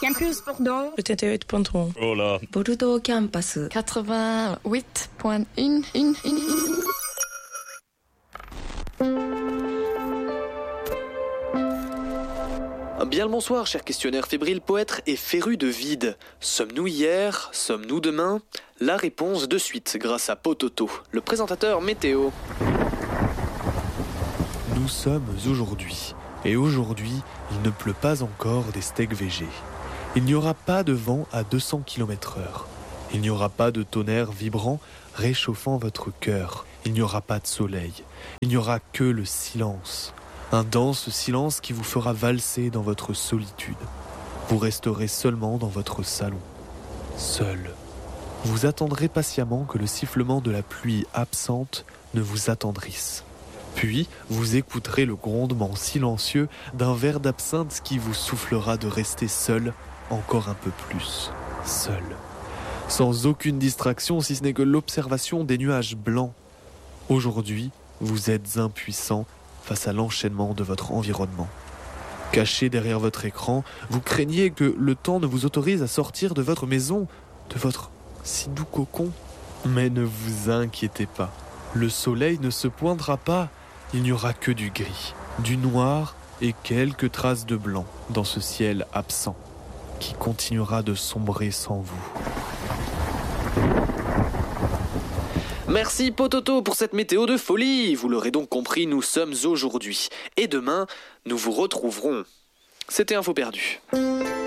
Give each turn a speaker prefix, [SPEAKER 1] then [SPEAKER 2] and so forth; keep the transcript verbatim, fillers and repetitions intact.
[SPEAKER 1] Campus Bordeaux.
[SPEAKER 2] quatre-vingt-huit point trois.
[SPEAKER 3] Oh là.
[SPEAKER 4] Bordeaux Campus.
[SPEAKER 5] quatre-vingt-huit point un.
[SPEAKER 6] Bien le bonsoir, chers questionnaires fébriles, poètes et férus de vide. Sommes-nous hier? Sommes-nous demain? La réponse de suite, grâce à Pototo, le présentateur météo.
[SPEAKER 7] Nous sommes aujourd'hui, et aujourd'hui, il ne pleut pas encore des steaks végés. Il n'y aura pas de vent à deux cents kilomètres heure. Il n'y aura pas de tonnerre vibrant réchauffant votre cœur. Il n'y aura pas de soleil. Il n'y aura que le silence. Un dense silence qui vous fera valser dans votre solitude. Vous resterez seulement dans votre salon, seul. Vous attendrez patiemment que le sifflement de la pluie absente ne vous attendrisse. Puis, vous écouterez le grondement silencieux d'un verre d'absinthe qui vous soufflera de rester seul encore un peu plus. Seul. Sans aucune distraction si ce n'est que l'observation des nuages blancs. Aujourd'hui, vous êtes impuissant face à l'enchaînement de votre environnement. Caché derrière votre écran, vous craignez que le temps ne vous autorise à sortir de votre maison, de votre si doux cocon. Mais ne vous inquiétez pas, le soleil ne se poindra pas, il n'y aura que du gris, du noir et quelques traces de blanc dans ce ciel absent, qui continuera de sombrer sans vous.
[SPEAKER 6] Merci Pototo pour cette météo de folie. Vous l'aurez donc compris, nous sommes aujourd'hui. Et demain, nous vous retrouverons. C'était Info Perdu.